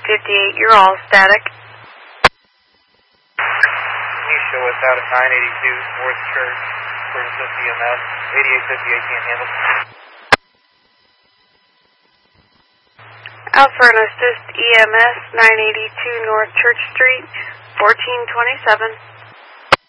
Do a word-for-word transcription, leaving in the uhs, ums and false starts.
fifty-eight, you're all static. Can you show us out at nine eighty-two North Church for assist E M S? eighty-eight fifty-eight can't handle. Out for an assist E M S, nine eighty-two North Church Street, fourteen twenty-seven.